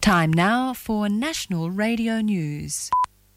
Time now for National Radio News.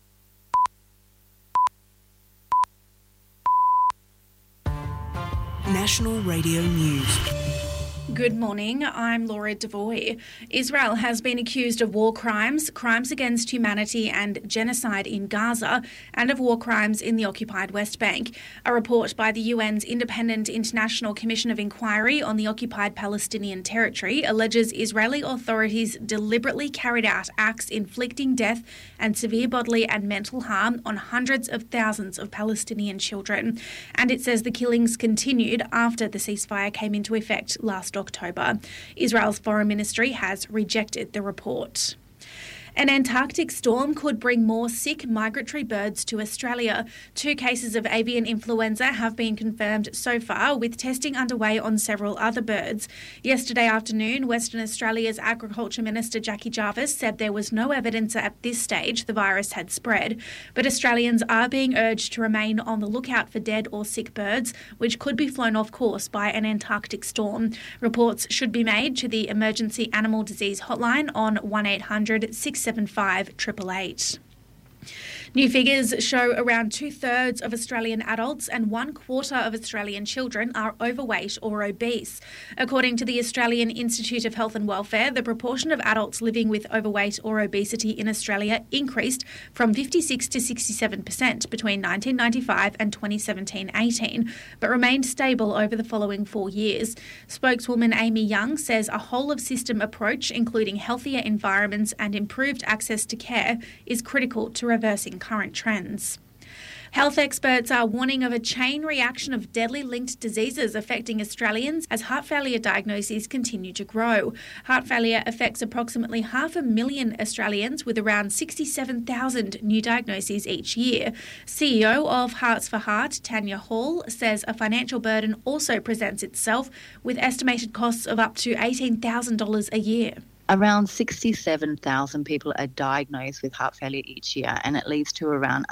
National Radio News. Good morning, I'm Laura Devoy. Israel has been accused of war crimes, crimes against humanity and genocide in Gaza, and of war crimes in the occupied West Bank. A report by the UN's Independent International Commission of Inquiry on the occupied Palestinian territory alleges Israeli authorities deliberately carried out acts inflicting death and severe bodily and mental harm on hundreds of thousands of Palestinian children. And it says the killings continued after the ceasefire came into effect last October. Israel's foreign ministry has rejected the report. An Antarctic storm could bring more sick migratory birds to Australia. 2 cases of avian influenza have been confirmed so far, with testing underway on several other birds. Yesterday afternoon, Western Australia's Agriculture Minister Jackie Jarvis said there was no evidence at this stage the virus had spread, but Australians are being urged to remain on the lookout for dead or sick birds, which could be flown off course by an Antarctic storm. Reports should be made to the Emergency Animal Disease Hotline on 1800 675 888. New figures show around 2/3 of Australian adults and 1/4 of Australian children are overweight or obese. According to the Australian Institute of Health and Welfare, the proportion of adults living with overweight or obesity in Australia increased from 56 to 67% between 1995 and 2017-18, but remained stable over the following 4 years. Spokeswoman Amy Young says a whole-of-system approach, including healthier environments and improved access to care, is critical to reversing current trends. Health experts are warning of a chain reaction of deadly linked diseases affecting Australians as heart failure diagnoses continue to grow. Heart failure affects approximately 500,000 Australians, with around 67,000 new diagnoses each year. CEO of Hearts for Heart, Tanya Hall, says a financial burden also presents itself, with estimated costs of up to $18,000 a year. Around 67,000 people are diagnosed with heart failure each year, and it leads to around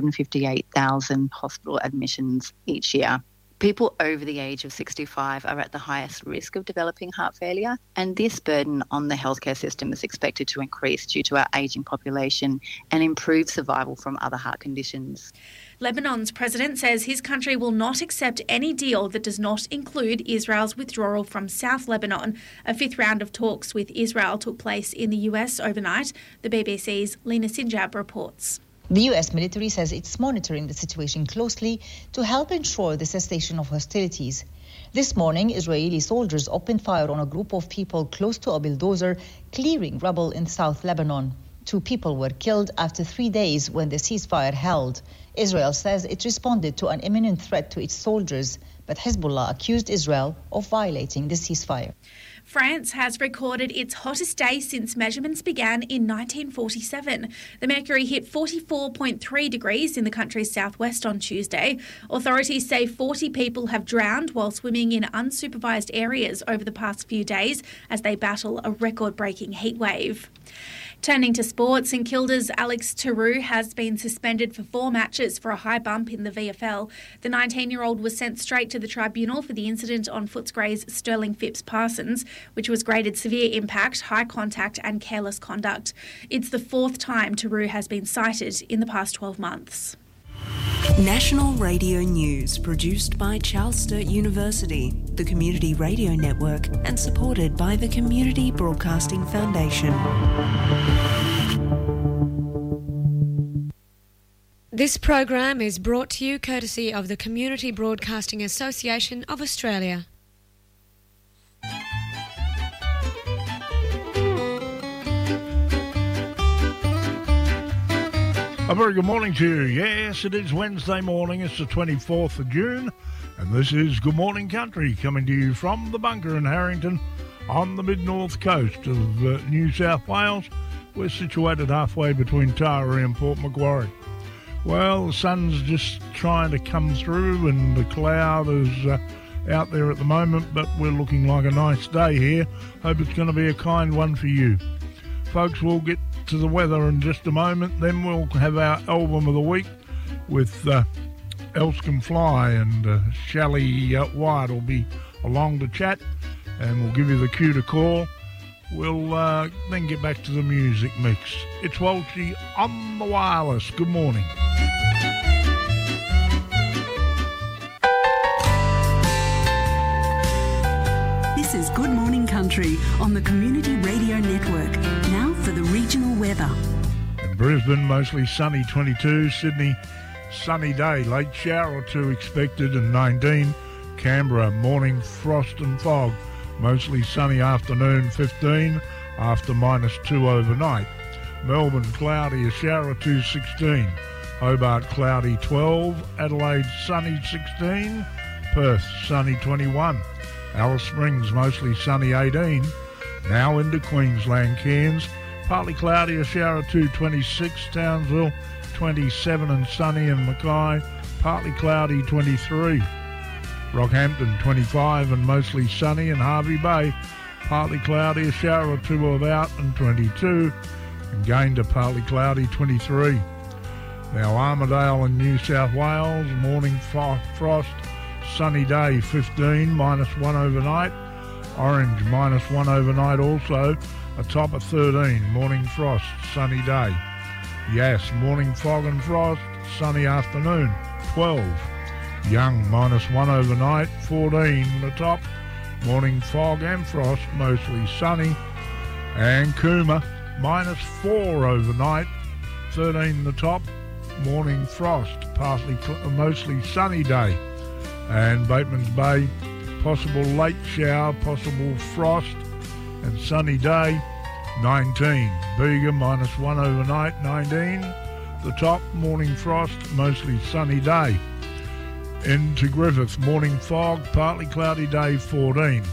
158,000 hospital admissions each year. People over the age of 65 are at the highest risk of developing heart failure, and this burden on the healthcare system is expected to increase due to our ageing population and improved survival from other heart conditions. Lebanon's president says his country will not accept any deal that does not include Israel's withdrawal from South Lebanon. A 5th round of talks with Israel took place in the US overnight. The BBC's Lena Sinjab reports. The US military says it's monitoring the situation closely to help ensure the cessation of hostilities. This morning, Israeli soldiers opened fire on a group of people close to a bulldozer clearing rubble in South Lebanon. 2 people were killed after 3 days when the ceasefire held. Israel says it responded to an imminent threat to its soldiers, but Hezbollah accused Israel of violating the ceasefire. France has recorded its hottest day since measurements began in 1947. The mercury hit 44.3 degrees in the country's southwest on Tuesday. Authorities say 40 people have drowned while swimming in unsupervised areas over the past few days as they battle a record-breaking heatwave. Turning to sports, St Kilda's Alex Tarou has been suspended for 4 matches for a high bump in the VFL. The 19-year-old was sent straight to the tribunal for the incident on Footscray's Sterling Phipps Parsons, which was graded severe impact, high contact and careless conduct. It's the 4th time Tarou has been cited in the past 12 months. National Radio News, produced by Charles Sturt University, the Community Radio Network, and supported by the Community Broadcasting Foundation. This program is brought to you courtesy of the Community Broadcasting Association of Australia. A very good morning to you. Yes, it is Wednesday morning. It's the 24th of June, and this is Good Morning Country, coming to you from the bunker in Harrington on the mid-north coast of New South Wales. We're situated halfway between Taree and Port Macquarie. Well, the sun's just trying to come through, and the cloud is out there at the moment, but we're looking like a nice day here. Hope it's going to be a kind one for you. Folks, we'll get to the weather in just a moment, then we'll have our album of the week with Else Can Fly, and Shelley White will be along to chat, and we'll give you the cue to call We'll then get back to the music mix. It's Walshy on the wireless. Good morning. This is Good Morning Country on the Community Radio Network. Now for the regional weather. In Brisbane, mostly sunny 22. Sydney, sunny day. Late shower or two expected and 19. Canberra, morning frost and fog. Mostly sunny afternoon 15. After -2 overnight. Melbourne, cloudy, a shower or two 16. Hobart, cloudy 12. Adelaide, sunny 16. Perth, sunny 21. Alice Springs, mostly sunny 18. Now into Queensland, Cairns, partly cloudy, a shower or two 26. Townsville, 27 and sunny. And Mackay, partly cloudy 23. Rockhampton, 25 and mostly sunny. And Harvey Bay, partly cloudy, a shower or two about and 22. And Gayndah, partly cloudy 23. Now Armidale in New South Wales, morning frost. Sunny day 15, -1 overnight. Orange, -1 overnight also. A top of 13, morning frost, sunny day. Yass, morning fog and frost, sunny afternoon, 12. Young, -1 overnight, 14 the top. Morning fog and frost, mostly sunny. And Cooma, -4 overnight, 13 the top. Morning frost, mostly sunny day. And Bateman's Bay, possible late shower, possible frost and sunny day, 19. Bega, -1 overnight, 19. The top, morning frost, mostly sunny day. Into Griffith, morning fog, partly cloudy day, 14.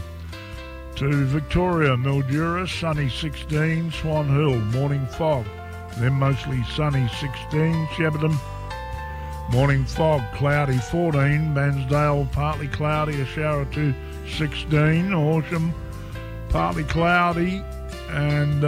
To Victoria, Mildura, sunny 16. Swan Hill, morning fog, then mostly sunny 16. Shepparton, morning fog, cloudy 14. Bansdale, partly cloudy, a shower or two 16. Horsham, partly cloudy and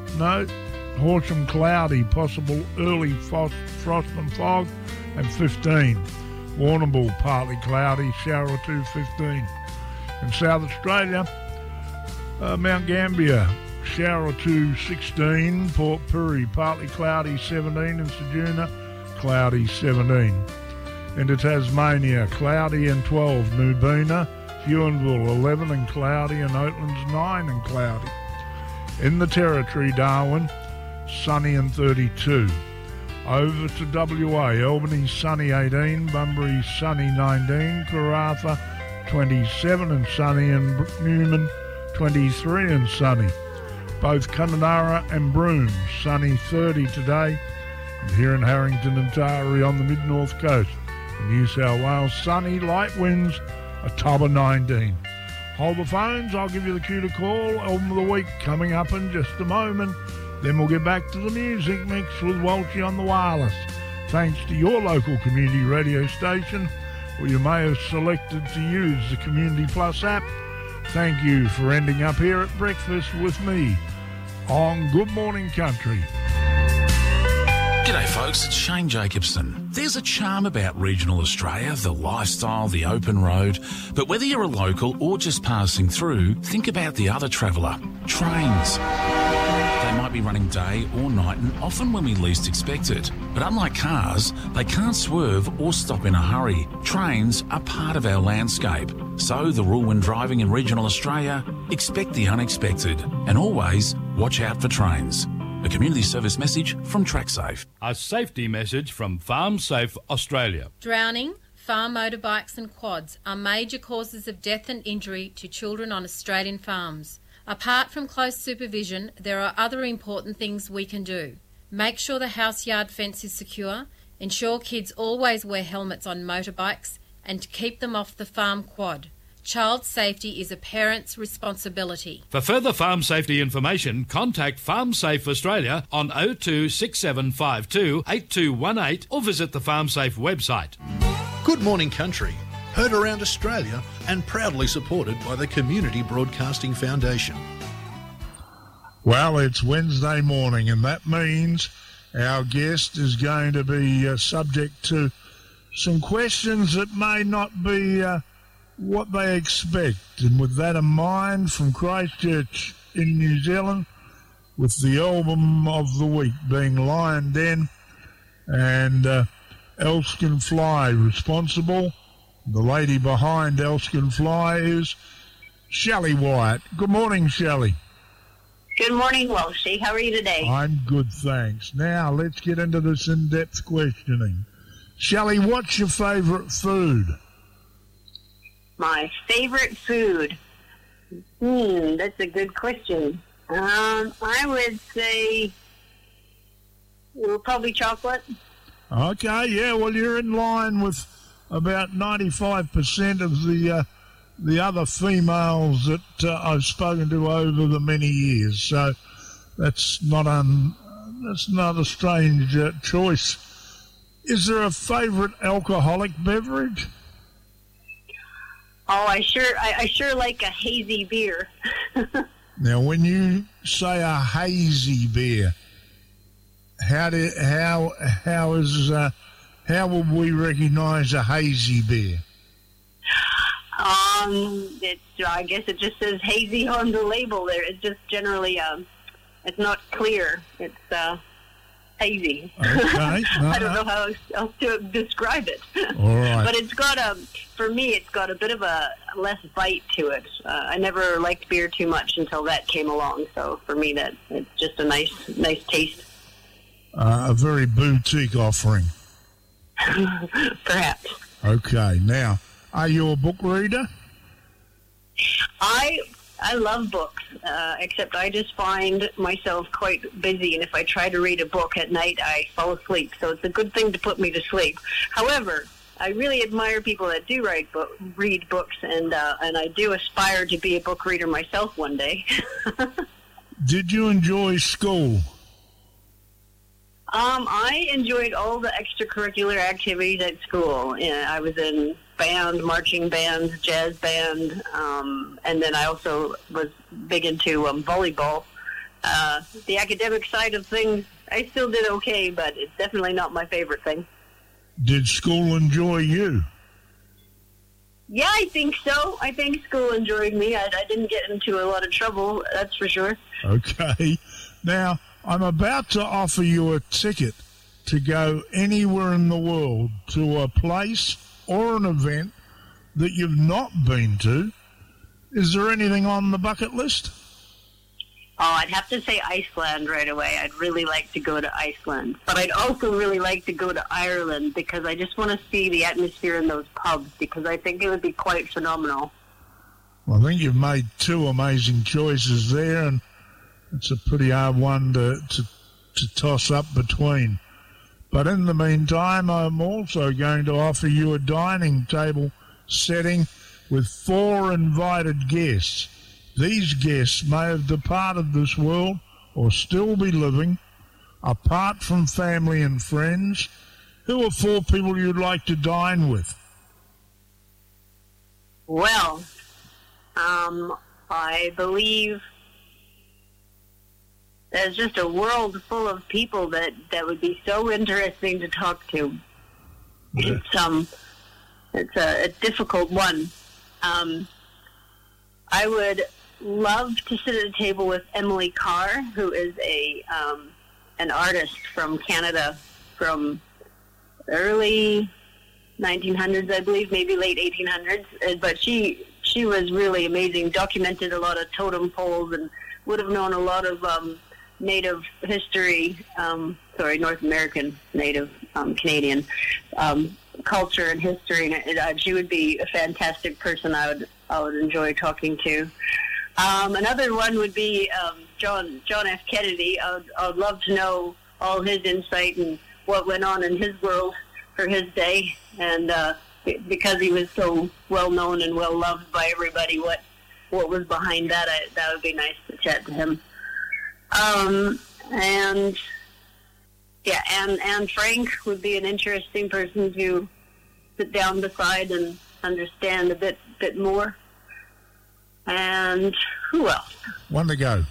Horsham cloudy, possible early frost and fog and 15. Warrnambool, partly cloudy, shower or two 15. In South Australia, Mount Gambier, shower or two 16. Port Pirie, partly cloudy 17. And Ceduna, cloudy 17. Into Tasmania, cloudy and 12. Nubina, Huonville 11 and cloudy, and Oatlands 9 and cloudy. In the Territory, Darwin, sunny and 32. Over to WA, Albany sunny 18, Bunbury sunny 19, Karratha 27 and sunny, and Newman 23 and sunny. Both Kununurra and Broome sunny 30 today. And here in Harrington and Taree on the mid-north coast, in New South Wales, sunny, light winds, a top of 19. Hold the phones, I'll give you the cue to call. Album of the week coming up in just a moment. Then we'll get back to the music mix with Walshy on the wireless. Thanks to your local community radio station, or you may have selected to use the Community Plus app. Thank you for ending up here at breakfast with me on Good Morning Country. G'day folks, it's Shane Jacobson. There's a charm about regional Australia, the lifestyle, the open road. But whether you're a local or just passing through, think about the other traveller, trains. They might be running day or night and often when we least expect it. But unlike cars, they can't swerve or stop in a hurry. Trains are part of our landscape. So the rule when driving in regional Australia, expect the unexpected and always watch out for trains. A community service message from TrackSafe. A safety message from Farm Safe Australia. Drowning, farm motorbikes and quads are major causes of death and injury to children on Australian farms. Apart from close supervision, there are other important things we can do. Make sure the house yard fence is secure, ensure kids always wear helmets on motorbikes, and keep them off the farm quad. Child safety is a parent's responsibility. For further farm safety information, contact Farm Safe Australia on 02 6752 8218 or visit the Farm Safe website. Good Morning Country, heard around Australia and proudly supported by the Community Broadcasting Foundation. Well, it's Wednesday morning, and that means our guest is going to be subject to some questions that may not be what they expect. And with that in mind, from Christchurch in New Zealand, with the album of the week being Lion Den and Else Can Fly responsible. The lady behind Else Can Fly is Shelley Wyatt. Good morning, Shelley. Good morning, Walshy. How are you today? I'm good, thanks. Now, let's get into this in-depth questioning. Shelley, what's your favourite food? My favourite food? That's a good question. I would say probably chocolate. Okay, yeah, well, you're in line with about 95% of the other females that I've spoken to over the many years. So that's not a strange choice. Is there a favourite alcoholic beverage? Oh, I sure like a hazy beer. Now, when you say a hazy beer, how would we recognise a hazy beer? I guess it just says hazy on the label there. It's just generally, it's not clear. It's hazy. Okay. No, I don't know how else to describe it. All right. But it's got for me, it's got a bit of a less bite to it. I never liked beer too much until that came along. So for me, it's just a nice taste. A very boutique offering. Perhaps. Okay. Now, are you a book reader? I love books, except I just find myself quite busy, and if I try to read a book at night, I fall asleep. So it's a good thing to put me to sleep. However, I really admire people that do read books, and I do aspire to be a book reader myself one day. Did you enjoy school? I enjoyed all the extracurricular activities at school. I was in band, marching bands, jazz band, and then I also was big into volleyball. The academic side of things, I still did okay, but it's definitely not my favorite thing. Did school enjoy you? Yeah, I think so. I think school enjoyed me. I didn't get into a lot of trouble, that's for sure. Okay. Now, I'm about to offer you a ticket to go anywhere in the world to a place or an event that you've not been to. Is there anything on the bucket list? Oh, I'd have to say Iceland right away. I'd really like to go to Iceland. But I'd also really like to go to Ireland because I just want to see the atmosphere in those pubs because I think it would be quite phenomenal. Well, I think you've made two amazing choices there, and it's a pretty hard one to toss up between. But in the meantime, I'm also going to offer you a dining table setting with 4 invited guests. These guests may have departed this world or still be living, apart from family and friends. Who are 4 people you'd like to dine with? Well, I believe there's just a world full of people that would be so interesting to talk to. Yeah. It's a difficult one. I would love to sit at a table with Emily Carr, who is an artist from Canada from early 1900s, I believe, maybe late 1800s. But she was really amazing, documented a lot of totem poles and would have known a lot of Native history, North American Native Canadian culture and history, and she would be a fantastic person I would enjoy talking to. Another one would be John F. Kennedy. I would love to know all his insight and what went on in his world for his day, and because he was so well known and well loved by everybody, what was behind that? That would be nice to chat to him. And Frank would be an interesting person to sit down beside and understand a bit more. And who else? One to go.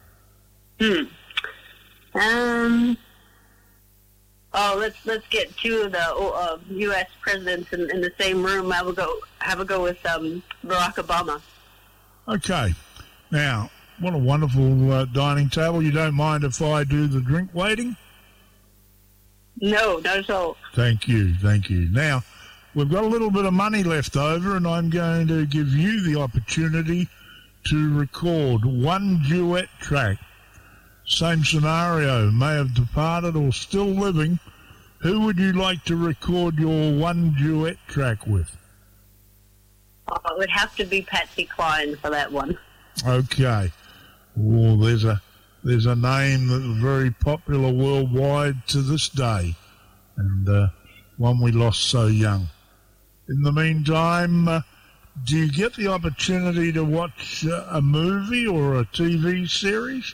Let's get 2 of the U.S. presidents in the same room. Have a go with Barack Obama. Okay. Now, What a wonderful dining table. You don't mind if I do the drink waiting? No, not at all. Thank you. Now, we've got a little bit of money left over, and I'm going to give you the opportunity to record one duet track. Same scenario, may have departed or still living. Who would you like to record your one duet track with? It would have to be Patsy Cline for that one. Okay. Well, there's a name that's very popular worldwide to this day, and one we lost so young. In the meantime, do you get the opportunity to watch a movie or a TV series?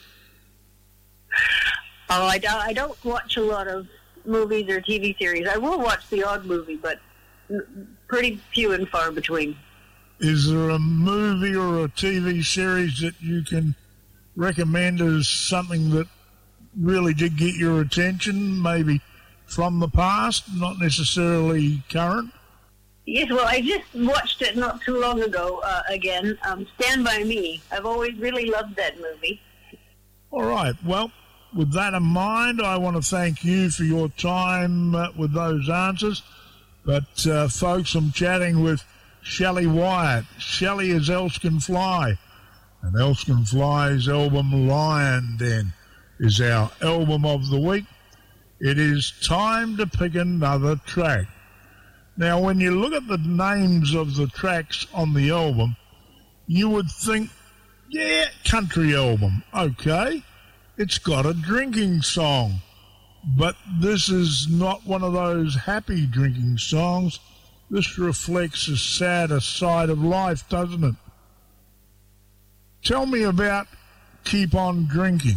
Oh, I don't watch a lot of movies or TV series. I will watch the odd movie, but pretty few and far between. Is there a movie or a TV series that you can recommend as something that really did get your attention, maybe from the past, not necessarily current? Yes, well, I just watched it not too long ago again, Stand By Me. I've always really loved that movie. All right, well, with that in mind, I want to thank you for your time with those answers. But, folks, I'm chatting with Shelley Wyatt. Shelley is Elskin Fly. And Elskin Fly's album Lion Den is our album of the week. It is time to pick another track. Now, when you look at the names of the tracks on the album, you would think, yeah, country album, okay. It's got a drinking song. But this is not one of those happy drinking songs. This reflects a sadder side of life, doesn't it? Tell me about Keep On Drinking.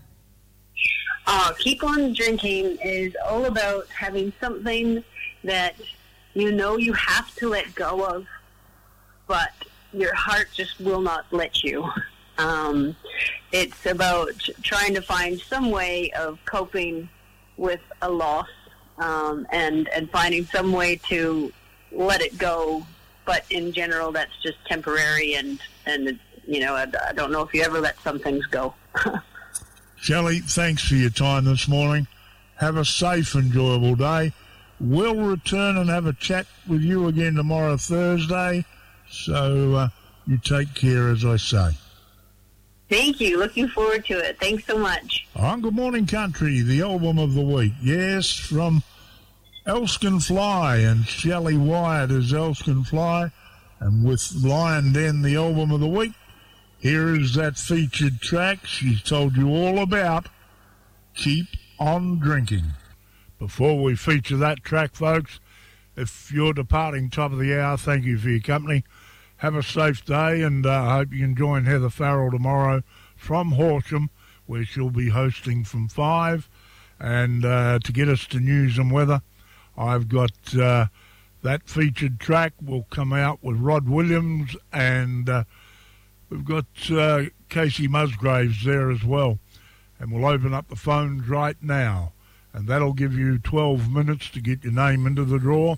Keep On Drinking is all about having something that you know you have to let go of, but your heart just will not let you. It's about trying to find some way of coping with a loss, and finding some way to let it go, but in general that's just temporary, and you know, I don't know if you ever let some things go. Shelley, thanks for your time this morning. Have a safe, enjoyable day. We'll return and have a chat with you again tomorrow, Thursday, so you take care, as I say. Thank you. Looking forward to it. Thanks so much. On Good Morning Country, the album of the week. Yes, from Elskin Fly, and Shelley Wyatt is Elskin Fly, and with Lion Den, the album of the week. Here is that featured track she's told you all about, Keep On Drinking. Before we feature that track, folks, if you're departing top of the hour, thank you for your company. Have a safe day, and I hope you can join Heather Farrell tomorrow from Horsham, where she'll be hosting from 5. And to get us to news and weather, I've got that featured track will come out with Rod Williams, and we've got Casey Musgraves there as well. And we'll open up the phones right now, and that'll give you 12 minutes to get your name into the draw.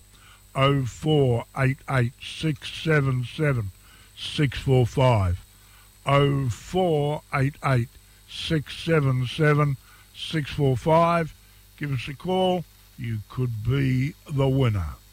0488 677 645. 0488 677 645. Give us a call. You could be the winner.